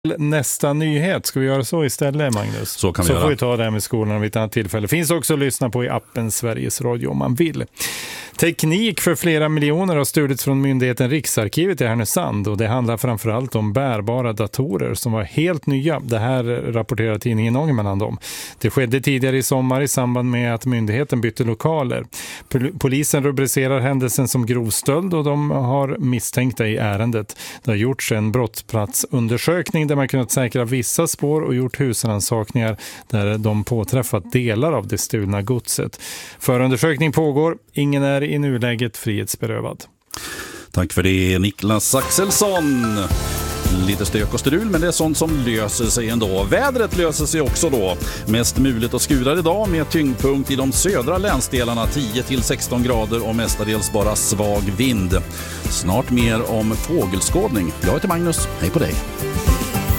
nästa nyhet. Ska vi göra så istället, Magnus? Så kan vi så göra. Får vi ta det här med skolan vid ett annat tillfälle. Finns också att lyssna på i appen Sveriges Radio om man vill. Teknik för flera miljoner har stulits från myndigheten Riksarkivet i Härnösand, och det handlar framförallt om bärbara datorer som var helt nya. Det här rapporterar tidningen Ångermanland om. Det skedde tidigare i sommar i samband med att myndigheten bytte lokaler. Polisen rubricerar händelsen som grov stöld och de har misstänkta i ärendet. Det har gjorts en brottsplatsundersökning där man kunnat säkra vissa spår och gjort husrannsakningar där de påträffat delar av det stulna godset. Förundersökning pågår. Ingen är i nuläget frihetsberövad. Tack för det, Niklas Axelsson. Lite stök och strul, men det är sånt som löser sig ändå. Vädret löser sig också då. Mest muligt och skurar idag med tyngdpunkt i de södra länsdelarna 10-16 grader och mestadels bara svag vind. Snart mer om fågelskådning. Jag heter Magnus, hej på dig.